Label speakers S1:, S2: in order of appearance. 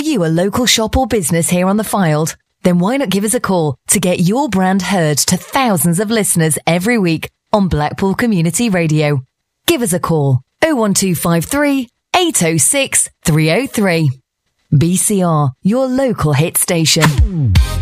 S1: you a local shop or business here on the Fylde? Then why not give us a call to get your brand heard to thousands of listeners every week on Blackpool Community Radio. Give us a call 01253 806 303. BCR, your local hit station.